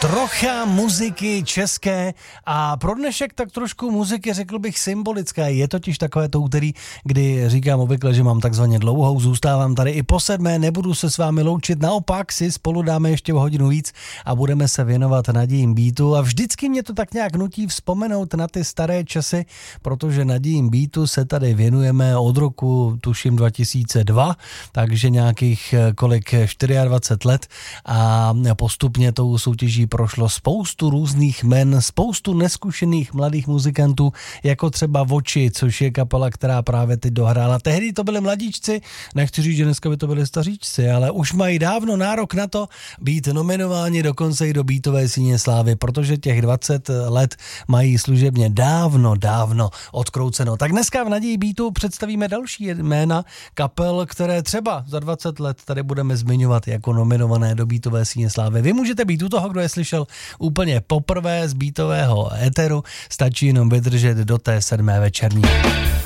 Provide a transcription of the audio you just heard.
Trocha muziky české a pro dnešek tak trošku muziky, řekl bych, symbolické. Je totiž takové to úterý, kdy říkám obvykle, že mám takzvaně dlouhou, zůstávám tady i po 7, nebudu se s vámi loučit, naopak si spolu dáme ještě o hodinu víc a budeme se věnovat nadějím beatu a vždycky mě to tak nějak nutí vzpomenout na ty staré časy, protože nadějím beatu se tady věnujeme od roku, tuším 2002, takže nějakých 24 let a postupně tou soutěží prošlo spoustu různých men, spoustu neskušených mladých muzikantů, jako třeba Voči, což je kapela, která právě teď dohrála. Tehdy to byli mladíčci, nechci říct, že dneska by to byli staříčci, ale už mají dávno nárok na to být nominováni dokonce i do beatové síně slávy, protože těch 20 let mají služebně dávno odkrouceno. Tak dneska v Naději beatu představíme další jména kapel, které třeba za 20 let tady budeme zmiňovat jako nominované do beatové síně slávy. Vy můžete být u toho, kdo je slyšel úplně poprvé z beatového éteru, stačí jenom vydržet do té 7. večerní.